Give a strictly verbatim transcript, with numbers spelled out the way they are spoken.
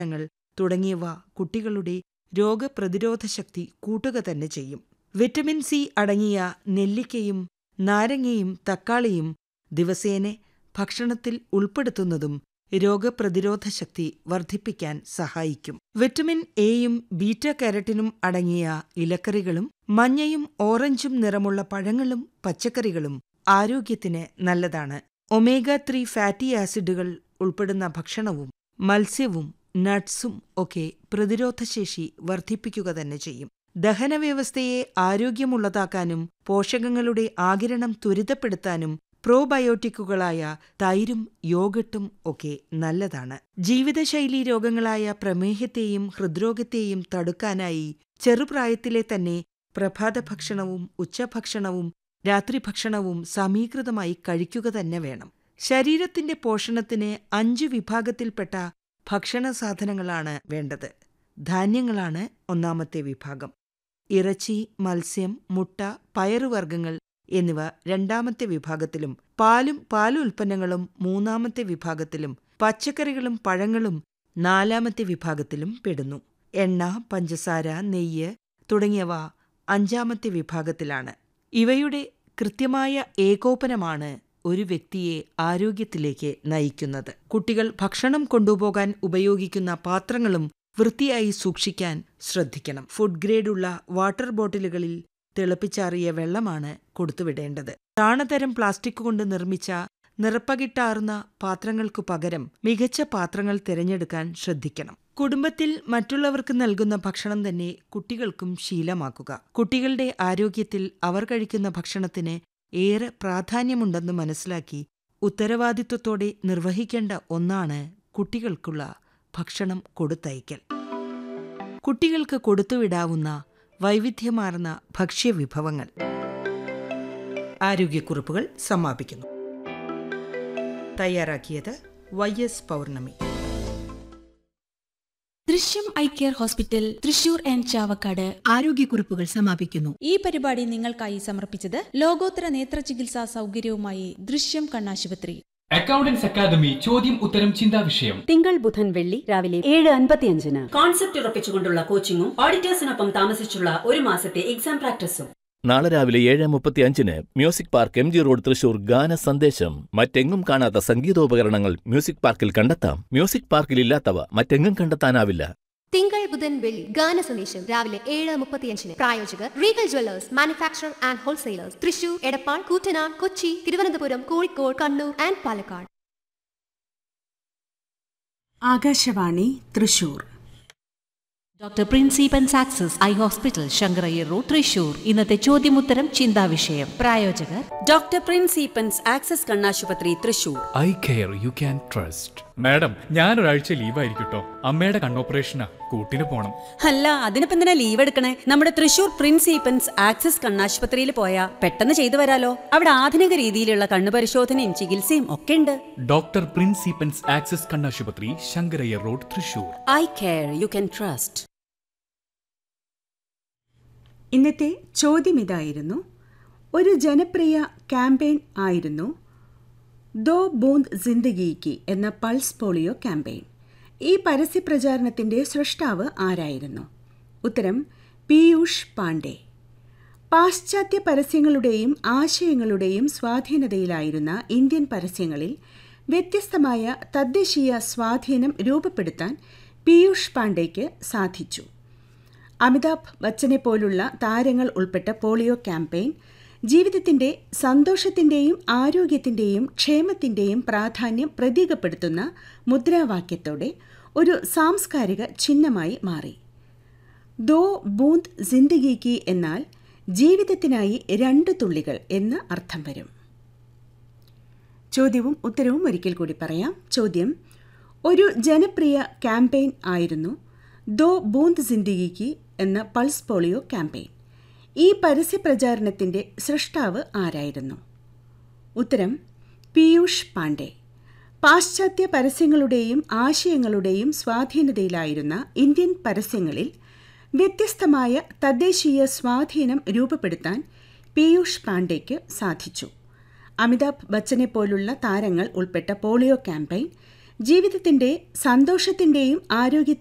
ങ്ങൾ തുടങ്ങിയവ കുട്ടികളുടെ രോഗപ്രതിരോധ ശക്തി കൂട്ടുക തന്നെ ചെയ്യും. വിറ്റമിൻ സി അടങ്ങിയ നെല്ലിക്കയും നാരങ്ങയും തക്കാളിയും ദിവസേന ഭക്ഷണത്തിൽ ഉൾപ്പെടുത്തുന്നതും രോഗപ്രതിരോധ ശക്തി വർദ്ധിപ്പിക്കാൻ സഹായിക്കും. വിറ്റമിൻ എയും ബീറ്റ കാരറ്റിനും അടങ്ങിയ ഇലക്കറികളും മഞ്ഞയും ഓറഞ്ചും നിറമുള്ള പഴങ്ങളും പച്ചക്കറികളും ആരോഗ്യത്തിന് നല്ലതാണ്. ഒമേഗ ത്രീ ഫാറ്റി ആസിഡുകൾ ഉൾപ്പെടുന്ന ഭക്ഷണവും മത്സ്യവും നട്ട്സും ഒക്കെ പ്രതിരോധശേഷി വർദ്ധിപ്പിക്കുക തന്നെ ചെയ്യും. ദഹനവ്യവസ്ഥയെ ആരോഗ്യമുള്ളതാക്കാനും പോഷകങ്ങളുടെ ആഗിരണം ത്വരിതപ്പെടുത്താനും പ്രോബയോട്ടിക്കുകളായ തൈരും യോഗട്ടും ഒക്കെ നല്ലതാണ്. ജീവിതശൈലീ രോഗങ്ങളായ പ്രമേഹത്തെയും ഹൃദ്രോഗത്തെയും തടുക്കാനായി ചെറുപ്രായത്തിലെ തന്നെ പ്രഭാത ഭക്ഷണവും ഉച്ചഭക്ഷണവും രാത്രിഭക്ഷണവും സമീകൃതമായി കഴിക്കുക തന്നെ വേണം. ശരീരത്തിന്റെ പോഷണത്തിന് അഞ്ചു വിഭാഗത്തിൽപ്പെട്ട ഭക്ഷണ സാധനങ്ങളാണ് വേണ്ടത്. ധാന്യങ്ങളാണ് ഒന്നാമത്തെ വിഭാഗം. ഇറച്ചി, മത്സ്യം, മുട്ട, പയറുവർഗ്ഗങ്ങൾ എന്നിവ രണ്ടാമത്തെ വിഭാഗത്തിലും പാലും പാലുൽപ്പന്നങ്ങളും മൂന്നാമത്തെ വിഭാഗത്തിലും പച്ചക്കറികളും പഴങ്ങളും നാലാമത്തെ വിഭാഗത്തിലും പെടുന്നു. എണ്ണ, പഞ്ചസാര, നെയ്യ് തുടങ്ങിയവ അഞ്ചാമത്തെ വിഭാഗത്തിലാണ്. ഇവയുടെ കൃത്യമായ ഏകോപനമാണ് ഒരു വ്യക്തിയെ ആരോഗ്യത്തിലേക്ക് നയിക്കുന്നത്. കുട്ടികൾ ഭക്ഷണം കൊണ്ടുപോകാൻ ഉപയോഗിക്കുന്ന പാത്രങ്ങളും വൃത്തിയായി സൂക്ഷിക്കാൻ ശ്രദ്ധിക്കണം. ഫുഡ് ഗ്രേഡുള്ള വാട്ടർ ബോട്ടിലുകളിൽ തിളപ്പിച്ചാറിയ വെള്ളമാണ് കൊടുത്തുവിടേണ്ടത്. താണതരം പ്ലാസ്റ്റിക് കൊണ്ട് നിർമ്മിച്ച നിറപ്പകിട്ടാർന്ന പാത്രങ്ങൾക്കു പകരം മികച്ച പാത്രങ്ങൾ തിരഞ്ഞെടുക്കാൻ ശ്രദ്ധിക്കണം. കുടുംബത്തിൽ മറ്റുള്ളവർക്ക് നൽകുന്ന ഭക്ഷണം തന്നെ കുട്ടികൾക്കും ശീലമാക്കുക. കുട്ടികളുടെ ആരോഗ്യത്തിൽ അവർ കഴിക്കുന്ന ഭക്ഷണത്തിന് ഏറെ പ്രാധാന്യമുണ്ടെന്ന് മനസ്സിലാക്കി ഉത്തരവാദിത്വത്തോടെ നിർവഹിക്കേണ്ട ഒന്നാണ് കുട്ടികൾക്കുള്ള ഭക്ഷണം കൊടുത്തയക്കൽ. കുട്ടികൾക്ക് കൊടുത്തുവിടാവുന്ന വൈവിധ്യമാർന്ന ഭക്ഷ്യവിഭവങ്ങൾ. ആരോഗ്യക്കുറിപ്പുകൾ സമാപിക്കുന്നു. തയ്യാറാക്കിയത് വൈ എസ് പൗർണമി. ദൃശ്യം eye care hospital Thrissur and Chavakkad ആരോഗ്യക്കുറിപ്പുകൾ സമാപിക്കുന്നു. ഈ പരിപാടി നിങ്ങൾക്കായി സമർപ്പിച്ചത് ലോകോത്തര നേത്ര ചികിത്സാ സൗകര്യവുമായി ദൃശ്യം കണ്ണാശുപത്രി. അക്കൗണ്ടൻസ് അക്കാദമി ചോദ്യം ഉത്തരം ചിന്താ വിഷയം തിങ്കൾ ബുധൻ വെള്ളി രാവിലെ ഏഴ് അൻപത്തിയഞ്ചിന്. കോൺസെപ്റ്റ് ഉറപ്പിച്ചുകൊണ്ടുള്ള കോച്ചിങ്ങും ഓഡിറ്റേഴ്സിനൊപ്പം താമസിച്ചുള്ള ഒരു മാസത്തെ എക്സാം പ്രാക്ടീസും. നാളെ രാവിലെ ഏഴ് മുപ്പത്തി അഞ്ചിന് music park M G road Thrissur. ഗാന സന്ദേശം. മറ്റെങ്ങും കാണാത്ത സംഗീതോപകരണങ്ങൾ മ്യൂസിക് പാർക്കിൽ കണ്ടെത്താം. മ്യൂസിക് പാർക്കിൽ ഇല്ലാത്തവ മറ്റെങ്ങും കണ്ടെത്താനാവില്ല. തിങ്കൾ ബുധൻ വെള്ളി ഗാന സന്ദേശം രാവിലെ ഏഴ് മുപ്പത്തിയഞ്ചിന്. പ്രായോജകർ Regal Jewellers, manufacturer and wholesalers, Thrissur, Edappal, Koottanad, Kochi, Thiruvananthapuram, Kozhikode, Kannur and Palakkad. Akashvani Thrissur. Doctor പ്രിൻസിപ്പൻസ് access eye hospital, Sankara Iyer road, Thrissur. ഇന്നത്തെ ചോദ്യമുത്തരം ചിന്താവിഷയം. പ്രായോജകർ ഡോക്ടർ പ്രിൻസിപ്പൻസ് ആക്സസ് കണ്ണാശുപത്രി, Thrissur. Eye care you can trust. Madam, ഞാനൊരാഴ്ച ലീവായിരിക്കട്ടോ. അമ്മയുടെ കണ്ണോപ്പറേഷനാ, കൂട്ടിന് പോണം. അല്ല, അതിനിപ്പോ എന്തിനാ ലീവ് എടുക്കണേ? നമ്മുടെ തൃശൂർ പ്രിൻസിപ്പൻസ് ആക്സസ് കണ്ണാശുപത്രിയിൽ പോയാ പെട്ടെന്ന് ചെയ്തു വരാലോ. അവിടെ ആധുനിക രീതിയിലുള്ള കണ്ണു പരിശോധനയും ചികിത്സയും ഒക്കെ ഉണ്ട്. ഡോക്ടർ പ്രിൻസിപ്പൻസ് ആക്സസ് കണ്ണാശുപത്രി, Sankara Iyer road, Thrissur. Eye care you can trust. ഇന്നത്തെ ചോദ്യം ഇതായിരുന്നു. ഒരു ജനപ്രിയ ക്യാമ്പയിൻ ആയിരുന്നു ദോ ബൂന്ദ് ജിന്ദഗി എന്ന പൾസ് പോളിയോ ക്യാമ്പയിൻ. ഈ പരസ്യപ്രചാരണത്തിന്റെ സൃഷ്ടാവ് ആരായിരുന്നു? ഉത്തരം പീയൂഷ് പാണ്ഡെ. പാശ്ചാത്യ പരസ്യങ്ങളുടെയും ആശയങ്ങളുടെയും സ്വാധീനതയിലായിരുന്ന ഇന്ത്യൻ പരസ്യങ്ങളിൽ വ്യത്യസ്തമായ തദ്ദേശീയ സ്വാധീനം രൂപപ്പെടുത്താൻ പീയൂഷ് പാണ്ഡെയ്ക്ക് സാധിച്ചു. അമിതാഭ് ബച്ചനെ പോലുള്ള താരങ്ങൾ ഉൾപ്പെട്ട പോളിയോ ക്യാമ്പയിൻ ജീവിതത്തിന്റെ സന്തോഷത്തിന്റെയും ആരോഗ്യത്തിന്റെയും ക്ഷേമത്തിന്റെയും പ്രാധാന്യം പ്രതീകപ്പെടുത്തുന്ന മുദ്രാവാക്യത്തോടെ ഒരു സാംസ്കാരിക ചിഹ്നമായി മാറി. ദോ ബൂന്ദ് ജിന്ദഗി എന്നാൽ ജീവിതത്തിനായി രണ്ട് തുള്ളികൾ എന്ന് അർത്ഥം വരും. ചോദ്യവും ഉത്തരവും ഒരിക്കൽ കൂടി പറയാം. ചോദ്യം: ഒരു ജനപ്രിയ ക്യാമ്പയിൻ ആയിരുന്നു ദോ ബൂന്ദ് ജിന്ദഗി എന്ന പൾസ് പോളിയോ ക്യാമ്പയിൻ. ഈ പരസ്യപ്രചാരണത്തിന്റെ സൃഷ്ടാവ് ആരായിരുന്നു? ഉത്തരം പീയൂഷ് പാണ്ഡെ. പാശ്ചാത്യ പരസ്യങ്ങളുടെയും ആശയങ്ങളുടെയും സ്വാധീനതയിലായിരുന്ന ഇന്ത്യൻ പരസ്യങ്ങളിൽ വ്യത്യസ്തമായ തദ്ദേശീയ സ്വാധീനം രൂപപ്പെടുത്താൻ പീയൂഷ് പാണ്ഡെയ്ക്ക് സാധിച്ചു. അമിതാഭ് ബച്ചനെ പോലുള്ള താരങ്ങൾ ഉൾപ്പെട്ട പോളിയോ ക്യാമ്പയിൻ ജീവിതത്തിന്റെ സന്തോഷത്തിന്റെയും ആരോഗ്യ